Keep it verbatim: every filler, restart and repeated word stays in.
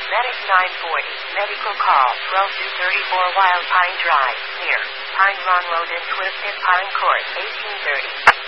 Medic nine forty, medical call, twelve two thirty-four Wild Pine Drive, near Pine Run Road in Swift in Pine Court, eighteen thirty.